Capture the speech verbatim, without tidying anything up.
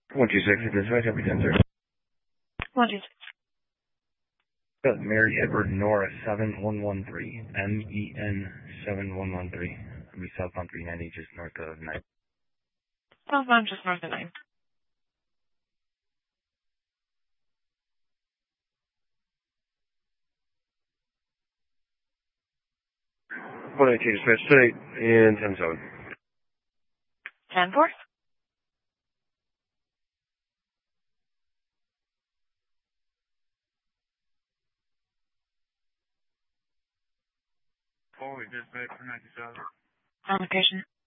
one two six, dispatch, every ten, sir. one two six. Mary Edward Nora seven one one three. M E N seven one one three. We southbound three ninety, just north of nine. Southbound just north of nine. one eighteen, dispatch, straight, and ten seven. ten four? Forward, dispatch, for ninety-seven. On location.